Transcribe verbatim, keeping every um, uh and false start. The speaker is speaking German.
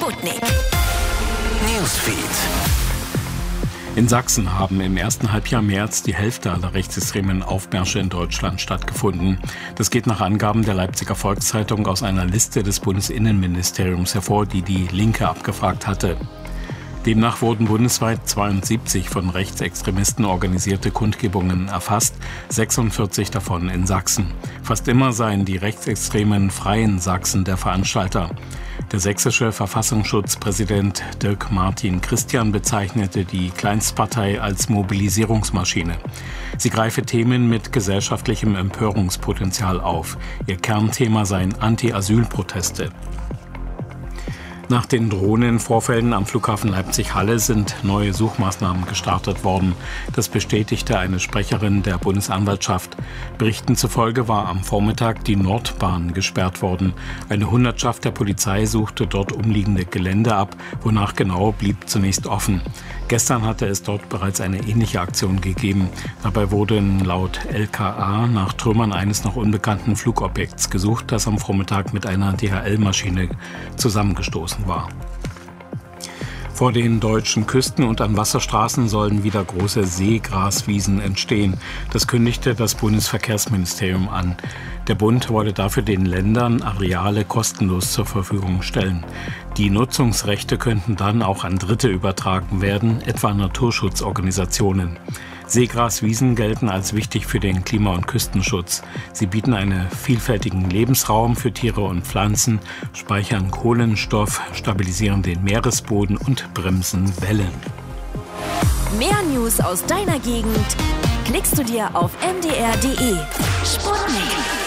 Sputnik Newsfeed. In Sachsen haben im ersten Halbjahr mehr als die Hälfte aller rechtsextremen Aufmärsche in Deutschland stattgefunden. Das geht nach Angaben der Leipziger Volkszeitung aus einer Liste des Bundesinnenministeriums hervor, die die Linke abgefragt hatte. Demnach wurden bundesweit zweiundsiebzig von Rechtsextremisten organisierte Kundgebungen erfasst, sechsundvierzig davon in Sachsen. Fast immer seien die rechtsextremen Freien Sachsen der Veranstalter. Der sächsische Verfassungsschutzpräsident Dirk Martin Christian bezeichnete die Kleinstpartei als Mobilisierungsmaschine. Sie greife Themen mit gesellschaftlichem Empörungspotenzial auf. Ihr Kernthema seien Anti-Asyl-Proteste. Nach den Drohnenvorfällen am Flughafen Leipzig-Halle sind neue Suchmaßnahmen gestartet worden. Das bestätigte eine Sprecherin der Bundesanwaltschaft. Berichten zufolge war am Vormittag die Nordbahn gesperrt worden. Eine Hundertschaft der Polizei suchte dort umliegende Gelände ab, wonach genau blieb zunächst offen. Gestern hatte es dort bereits eine ähnliche Aktion gegeben. Dabei wurden laut L K A nach Trümmern eines noch unbekannten Flugobjekts gesucht, das am Vormittag mit einer D H L-Maschine zusammengestoßen war. Vor den deutschen Küsten und an Wasserstraßen sollen wieder große Seegraswiesen entstehen. Das kündigte das Bundesverkehrsministerium an. Der Bund wolle dafür den Ländern Areale kostenlos zur Verfügung stellen. Die Nutzungsrechte könnten dann auch an Dritte übertragen werden, etwa Naturschutzorganisationen. Seegraswiesen gelten als wichtig für den Klima- und Küstenschutz. Sie bieten einen vielfältigen Lebensraum für Tiere und Pflanzen, speichern Kohlenstoff, stabilisieren den Meeresboden und bremsen Wellen. Mehr News aus deiner Gegend klickst du dir auf m d r punkt d e. Sputnik.